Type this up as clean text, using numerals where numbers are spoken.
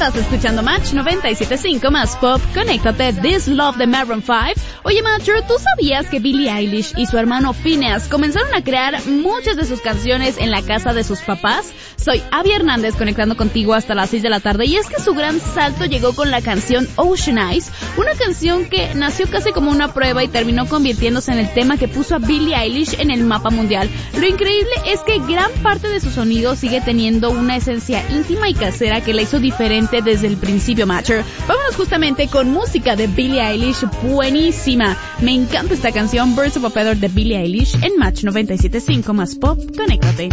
Estás escuchando Match 97.5 más Pop. Conéctate, This Love de Maroon 5. Oye, Matcher, ¿tú sabías que Billie Eilish y su hermano Phineas comenzaron a crear muchas de sus canciones en la casa de sus papás? Soy Abby Hernández, conectando contigo hasta las 6 de la tarde, y es que su gran salto llegó con la canción Ocean Eyes, una canción que nació casi como una prueba y terminó convirtiéndose en el tema que puso a Billie Eilish en el mapa mundial. Lo increíble es que gran parte de su sonido sigue teniendo una esencia íntima y casera que la hizo diferente desde el principio, Matcher. Vámonos justamente con música de Billie Eilish buenísima. Me encanta esta canción, Birds of a Feather de Billie Eilish en Match 97.5 más Pop. Conéctate.